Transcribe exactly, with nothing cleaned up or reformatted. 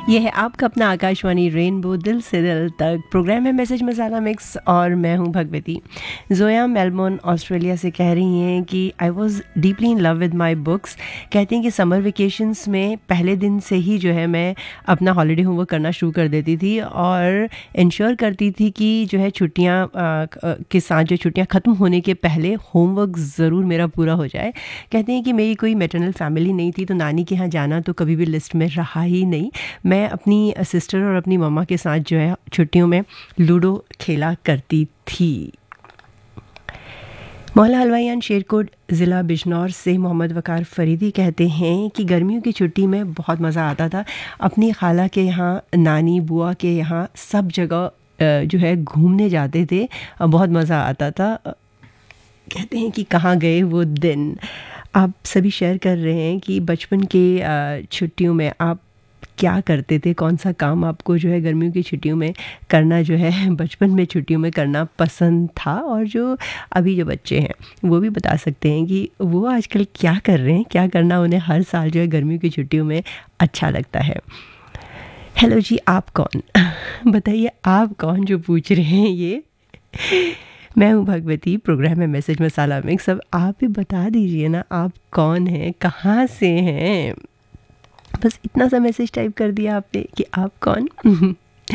ये है आपका अपना आकाशवाणी रेनबो दिल से दिल तक। प्रोग्राम है मैसेज मसाला मिक्स और मैं हूं भगवती। जोया मेलबोर्न ऑस्ट्रेलिया से कह रही हैं कि I was deeply in love with my books. कहती हैं कि समर वेकेशंस में पहले दिन से ही जो है मैं अपना हॉलीडे होमवर्क करना शुरू कर देती थी और इंश्योर करती थी कि जो है छुट्टियाँ के साथ जो छुट्टियाँ ख़त्म होने के पहले होमवर्क ज़रूर मेरा पूरा हो जाए। कहते हैं कि मेरी कोई मैटरनल फैमिली नहीं थी तो नानी के यहाँ जाना तो कभी भी लिस्ट में रहा ही नहीं। मैं अपनी सिस्टर और अपनी मम्मा के साथ जो है छुट्टियों में लूडो खेला करती थी। मौला हलवाईयान शेरकोट ज़िला बिजनौर से मोहम्मद वकार फरीदी कहते हैं कि गर्मियों की छुट्टी में बहुत मज़ा आता था। अपनी खाला के यहाँ, नानी बुआ के यहाँ सब जगह जो है घूमने जाते थे, बहुत मज़ा आता था। कहते हैं कि कहाँ गए वो दिन। आप सभी शेयर कर रहे हैं कि बचपन के छुट्टियों में आप क्या करते थे, कौन सा काम आपको जो है गर्मियों की छुट्टियों में करना जो है बचपन में छुट्टियों में करना पसंद था, और जो अभी जो बच्चे हैं वो भी बता सकते हैं कि वो आजकल क्या कर रहे हैं, क्या करना उन्हें हर साल जो है गर्मियों की छुट्टियों में अच्छा लगता है। हेलो जी, आप कौन बताइए, आप कौन जो पूछ रहे हैं ये? मैं हूँ भगवती, प्रोग्राम है मैसेज मसाला मिक्स। अब आप भी बता दीजिए ना, आप कौन हैं, कहाँ से हैं? बस इतना सा मैसेज टाइप कर दिया आपने कि आप कौन।